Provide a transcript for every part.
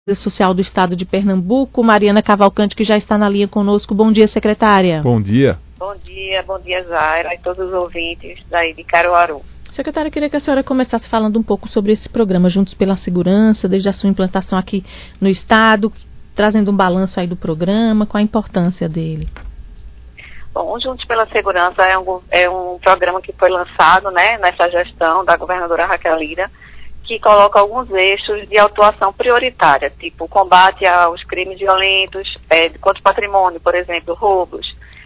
Social do Estado de Pernambuco, Mariana Cavalcante, que já está na linha conosco. Bom dia, secretária. Bom dia. Bom dia, Zaira, e todos os ouvintes daí de Caruaru. Secretária, eu queria que a senhora começasse falando um pouco sobre esse programa Juntos pela Segurança, desde a sua implantação aqui no Estado, trazendo um balanço aí do programa, qual a importância dele. Bom, o Juntos pela Segurança é um programa que foi lançado, nessa gestão da governadora Raquel Lira, que coloca alguns eixos de atuação prioritária, tipo combate aos crimes violentos, contra o patrimônio, por exemplo, roubos.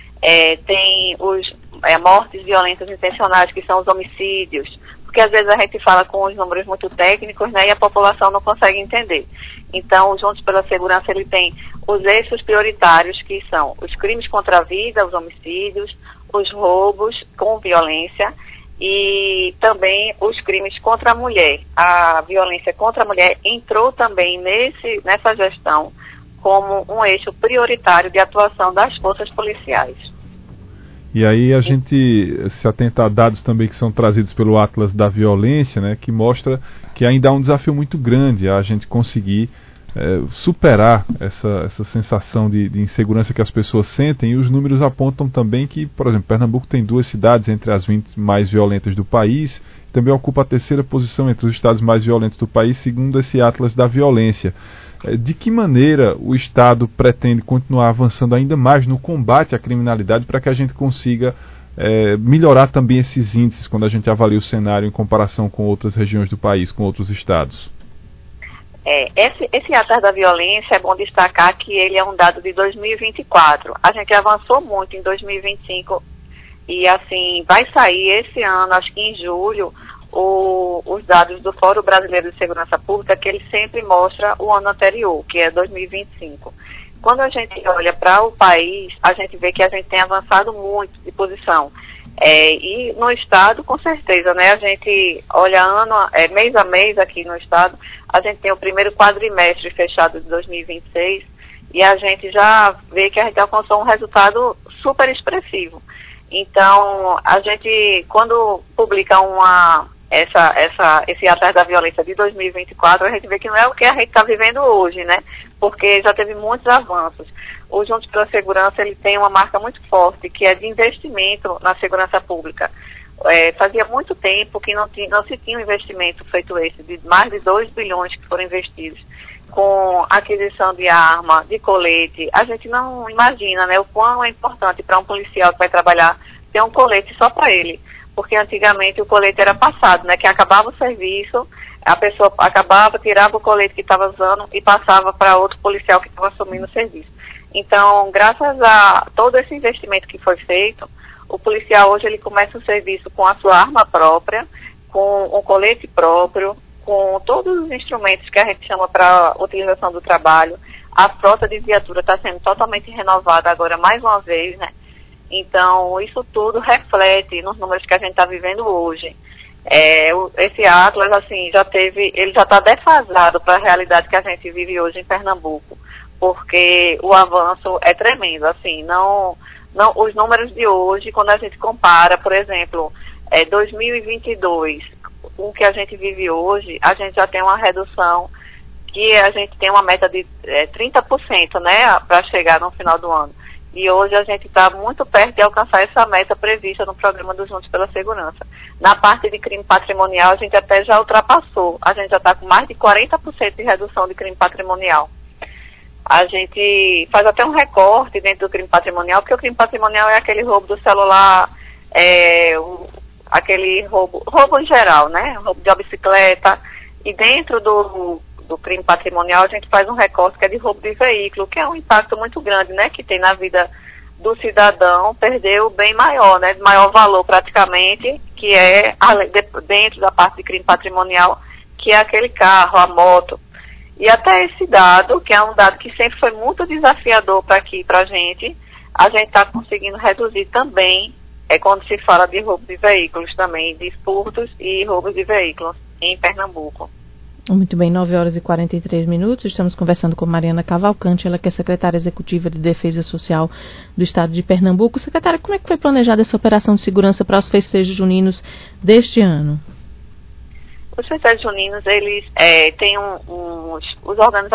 Tem mortes violentas intencionais, que são os homicídios, porque às vezes a gente fala com os números muito técnicos, e a população não consegue entender. Então, o Juntos pela Segurança, ele tem os eixos prioritários, que são os crimes contra a vida, os homicídios, os roubos com violência, e também os crimes contra a mulher. A violência contra a mulher entrou também nessa gestão como um eixo prioritário de atuação das forças policiais. E aí a gente se atenta a dados também que são trazidos pelo Atlas da Violência, que mostra que ainda há um desafio muito grande a gente conseguir superar essa sensação de insegurança que as pessoas sentem, e os números apontam também que, por exemplo, Pernambuco tem 2 cidades entre as 20 mais violentas do país, também ocupa a 3ª posição entre os estados mais violentos do país, segundo esse Atlas da Violência. De que maneira o Estado pretende continuar avançando ainda mais no combate à criminalidade para que a gente consiga melhorar também esses índices quando a gente avalia o cenário em comparação com outras regiões do país, com outros estados? Esse Atlas da Violência, é bom destacar que ele é um dado de 2024. A gente avançou muito em 2025 e, assim, vai sair esse ano, acho que em julho, os dados do Fórum Brasileiro de Segurança Pública, que ele sempre mostra o ano anterior, que é 2025. Quando a gente olha para o país, a gente vê que a gente tem avançado muito de posição. E no Estado, com certeza, a gente olha mês a mês aqui no Estado, a gente tem o primeiro quadrimestre fechado de 2026 e a gente já vê que a gente alcançou um resultado super expressivo. Então, a gente, quando publica esse Atlas da Violência de 2024, a gente vê que não é o que a gente está vivendo hoje, porque já teve muitos avanços. O Juntos pela Segurança, ele tem uma marca muito forte, que é de investimento na segurança pública. Fazia muito tempo que não se tinha um investimento feito esse, de mais de 2 bilhões que foram investidos, com aquisição de arma, de colete. A gente não imagina, o quão é importante para um policial que vai trabalhar ter um colete só para ele. Porque antigamente o colete era passado, que acabava o serviço, a pessoa tirava o colete que estava usando e passava para outro policial que estava assumindo o serviço. Então, graças a todo esse investimento que foi feito, o policial hoje ele começa o serviço com a sua arma própria, com um colete próprio, com todos os instrumentos que a gente chama para utilização do trabalho. A frota de viatura está sendo totalmente renovada agora mais uma vez, Então, isso tudo reflete nos números que a gente está vivendo hoje. Esse Atlas, assim, ele já está defasado para a realidade que a gente vive hoje em Pernambuco, porque o avanço é tremendo, assim, os números de hoje, quando a gente compara, por exemplo, 2022, com o que a gente vive hoje, a gente já tem uma redução, que a gente tem uma meta de 30%, para chegar no final do ano. E hoje a gente está muito perto de alcançar essa meta prevista no programa do Juntos pela Segurança. Na parte de crime patrimonial, a gente até já ultrapassou. A gente já está com mais de 40% de redução de crime patrimonial. A gente faz até um recorte dentro do crime patrimonial, porque o crime patrimonial é aquele roubo do celular, aquele roubo em geral, roubo de uma bicicleta. E dentro do crime patrimonial, a gente faz um recorte que é de roubo de veículo, que é um impacto muito grande, que tem na vida do cidadão, perder o bem maior, de maior valor praticamente, que é dentro da parte de crime patrimonial, que é aquele carro, a moto. E até esse dado, que é um dado que sempre foi muito desafiador para a gente está conseguindo reduzir também, quando se fala de roubo de veículos também, de furtos e roubos de veículos em Pernambuco. Muito bem, 9h43, estamos conversando com Mariana Cavalcante, ela que é secretária executiva de Defesa Social do Estado de Pernambuco. Secretária, como é que foi planejada essa operação de segurança para os festejos juninos deste ano? Os festejos juninos, eles têm os organizadores